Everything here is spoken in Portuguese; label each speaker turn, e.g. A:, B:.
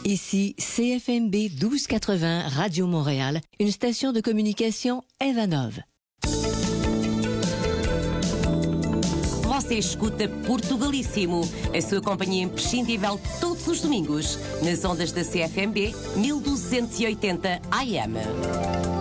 A: Ici CFMB 1280 Radio Montréal, une station de communication Evanov.
B: Você escuta Portugalíssimo, a sua companhia imprescindível todos os domingos, nas ondas da CFMB 1280 AM.